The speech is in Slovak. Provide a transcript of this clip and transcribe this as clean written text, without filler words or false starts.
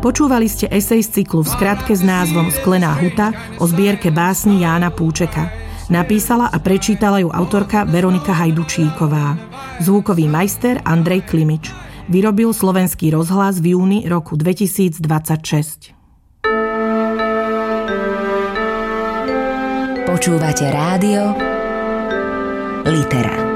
Počúvali ste esej z cyklu V skratke s názvom Sklená huta o zbierke básni Jána Púčeka. Napísala a prečítala ju autorka Veronika Hajdučíková. Zvukový majster Andrej Klimič. Vyrobil Slovenský rozhlas v júni roku 2026. Počúvate rádio Litera.